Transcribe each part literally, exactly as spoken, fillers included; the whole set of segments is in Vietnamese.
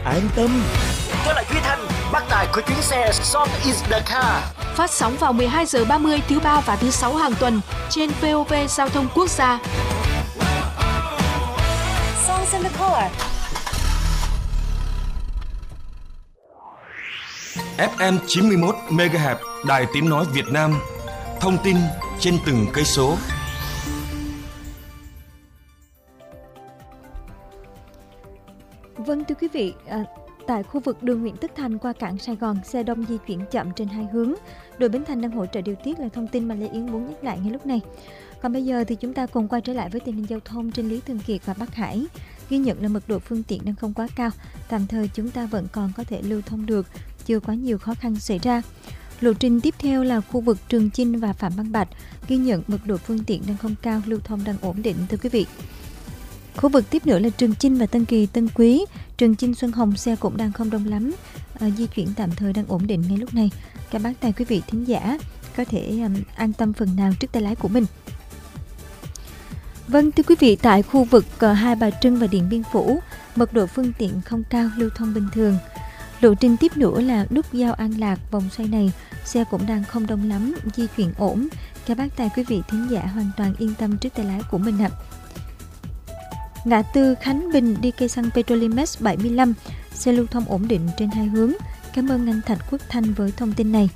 an tâm. Tôi là Duy Thanh, bác tài của chuyến xe Song is the car. Phát sóng vào mười hai giờ ba mươi thứ ba và thứ sáu hàng tuần trên vê o vê Giao thông Quốc gia. Songs in the car. ép em chín mươi mốt mê ga héc, Đài Tiếng Nói Việt Nam. Thông tin trên từng cây số. Vâng thưa quý vị, à, tại khu vực đường Nguyễn Tất Thành qua cảng Sài Gòn, xe đông di chuyển chậm trên hai hướng. Đội Bến Thành đang hỗ trợ điều tiết là thông tin mà Lê Yến muốn nhắc lại ngay lúc này. Còn bây giờ thì chúng ta cùng quay trở lại với tình hình giao thông trên Lý Thường Kiệt và Bắc Hải. Ghi nhận là mật độ phương tiện đang không quá cao, tạm thời chúng ta vẫn còn có thể lưu thông được, chưa quá nhiều khó khăn xảy ra. Lộ trình tiếp theo là khu vực Trường Chinh và Phạm Văn Bạch, ghi nhận mật độ phương tiện đang không cao, lưu thông đang ổn định thưa quý vị. Khu vực tiếp nữa là Trường Chinh và Tân Kỳ Tân Quý. Trường Chinh Xuân Hồng xe cũng đang không đông lắm, à, di chuyển tạm thời đang ổn định ngay lúc này. Các bác tài quý vị thính giả có thể um, an tâm phần nào trước tay lái của mình. Vâng thưa quý vị, tại khu vực uh, Hai Bà Trưng và Điện Biên Phủ, mật độ phương tiện không cao, lưu thông bình thường. Lộ trình tiếp nữa là nút giao An Lạc, vòng xoay này xe cũng đang không đông lắm, di chuyển ổn. Các bác tài quý vị thính giả hoàn toàn yên tâm trước tay lái của mình ạ. Ngã tư Khánh Bình đi cây xăng Petrolimex bảy mươi lăm, xe lưu thông ổn định trên hai hướng. Cảm ơn anh Thạch Quốc Thanh với thông tin này.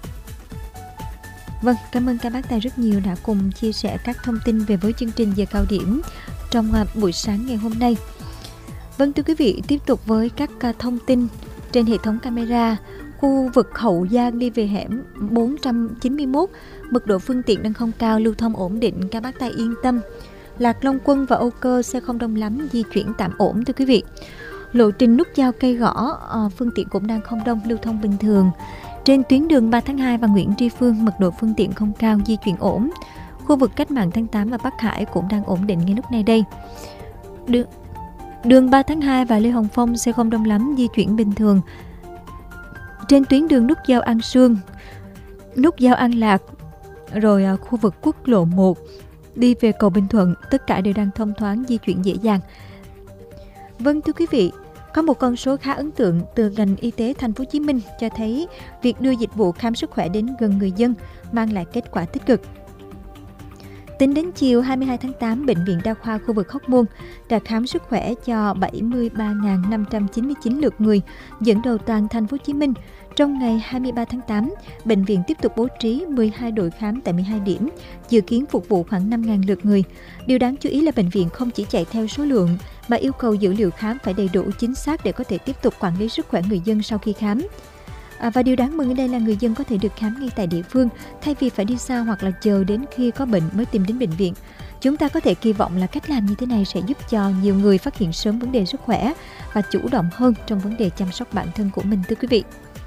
Vâng, cảm ơn các bác tài rất nhiều đã cùng chia sẻ các thông tin về với chương trình giờ cao điểm trong uh, buổi sáng ngày hôm nay. Vâng thưa quý vị, tiếp tục với các uh, thông tin trên hệ thống camera. Khu vực Hậu Giang đi về hẻm bốn trăm chín mươi mốt, mật độ phương tiện đang không cao, lưu thông ổn định, các bác tài yên tâm. Lạc Long Quân và Âu Cơ xe không đông lắm, di chuyển tạm ổn thưa quý vị. Lộ trình nút giao Cây Gõ, uh, phương tiện cũng đang không đông, lưu thông bình thường. Trên tuyến đường ba tháng hai và Nguyễn Tri Phương, mật độ phương tiện không cao, di chuyển ổn. Khu vực Cách Mạng tháng tám và Bắc Hải cũng đang ổn định ngay lúc này đây. Đường, đường ba tháng hai và Lê Hồng Phong xe không đông lắm, di chuyển bình thường. Trên tuyến đường nút giao An Sương, nút giao An Lạc, rồi uh, khu vực quốc lộ một đi về cầu Bình Thuận, tất cả đều đang thông thoáng, di chuyển dễ dàng. Vâng thưa quý vị, có một con số khá ấn tượng từ ngành y tế thành phố Hồ Chí Minh cho thấy việc đưa dịch vụ khám sức khỏe đến gần người dân mang lại kết quả tích cực. Tính đến chiều hai mươi hai tháng tám, Bệnh viện Đa khoa khu vực Hóc Môn đã khám sức khỏe cho bảy mươi ba nghìn năm trăm chín mươi chín lượt người, dẫn đầu toàn thành phố Hồ Chí Minh. Trong ngày hai mươi ba tháng tám, bệnh viện tiếp tục bố trí mười hai đội khám tại mười hai điểm, dự kiến phục vụ khoảng năm nghìn lượt người. Điều đáng chú ý là bệnh viện không chỉ chạy theo số lượng, mà yêu cầu dữ liệu khám phải đầy đủ chính xác để có thể tiếp tục quản lý sức khỏe người dân sau khi khám. À, và điều đáng mừng ở đây là người dân có thể được khám ngay tại địa phương, thay vì phải đi xa hoặc là chờ đến khi có bệnh mới tìm đến bệnh viện. Chúng ta có thể kỳ vọng là cách làm như thế này sẽ giúp cho nhiều người phát hiện sớm vấn đề sức khỏe và chủ động hơn trong vấn đề chăm sóc bản thân của mình thưa quý vị.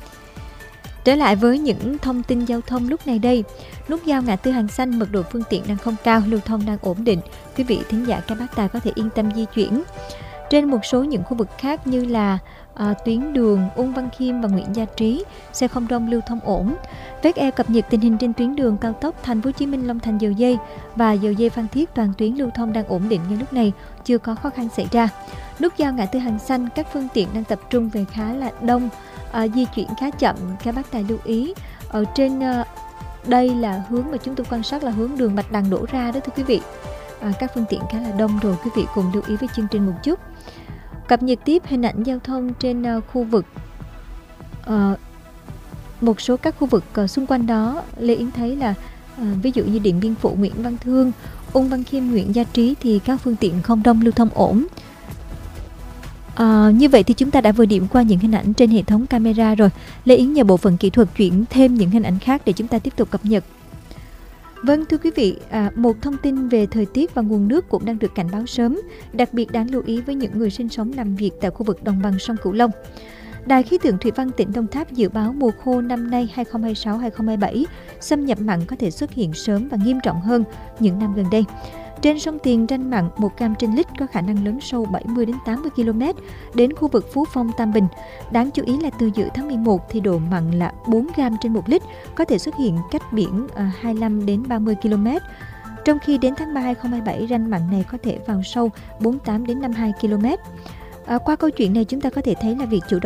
Trở lại với những thông tin giao thông lúc này đây. Nút giao ngã tư Hàng Xanh, mật độ phương tiện đang không cao, lưu thông đang ổn định. Quý vị thính giả các bác tài có thể yên tâm di chuyển. Trên một số những khu vực khác như là à, tuyến đường Ung Văn Khiêm và Nguyễn Gia Trí, xe không đông, lưu thông ổn. vê kép e cập nhật tình hình trên tuyến đường cao tốc Thành phố Hồ Chí Minh Long Thành Dầu Dây và Dầu Dây Phan Thiết, toàn tuyến lưu thông đang ổn định ngay lúc này, chưa có khó khăn xảy ra. Nút giao ngã tư Hàng Xanh, các phương tiện đang tập trung về khá là đông, à, di chuyển khá chậm, các bác tài lưu ý. Ở trên à, đây là hướng mà chúng tôi quan sát là hướng đường Bạch Đằng đổ ra đó thưa quý vị. À, các phương tiện khá là đông rồi, quý vị cùng lưu ý với chương trình một chút. Cập nhật tiếp hình ảnh giao thông trên uh, khu vực uh, một số các khu vực uh, xung quanh đó. Lê Yến thấy là uh, ví dụ như Điện Biên Phủ, Nguyễn Văn Thương, Ung Văn Khiêm, Nguyễn Gia Trí thì các phương tiện không đông, lưu thông ổn. Uh, như vậy thì chúng ta đã vừa điểm qua những hình ảnh trên hệ thống camera rồi. Lê Yến nhờ bộ phận kỹ thuật chuyển thêm những hình ảnh khác để chúng ta tiếp tục cập nhật. Vâng thưa quý vị, à, một thông tin về thời tiết và nguồn nước cũng đang được cảnh báo sớm, đặc biệt đáng lưu ý với những người sinh sống làm việc tại khu vực đồng bằng sông Cửu Long. Đài khí tượng thủy văn tỉnh Đồng Tháp dự báo mùa khô năm nay hai không hai sáu hai không hai bảy, xâm nhập mặn có thể xuất hiện sớm và nghiêm trọng hơn những năm gần đây. Trên sông Tiền ranh mặn một gam trên lít có khả năng lớn sâu bảy mươi đến tám mươi ki lô mét đến khu vực Phú Phong, Tam Bình. Đáng chú ý là từ giữa tháng mười một thì độ mặn là bốn gam trên một lít, có thể xuất hiện cách biển hai mươi lăm đến ba mươi ki lô mét. Trong khi đến tháng ba hai không hai bảy, ranh mặn này có thể vào sâu bốn mươi tám đến năm mươi hai ki lô mét. À, qua câu chuyện này chúng ta có thể thấy là việc chủ động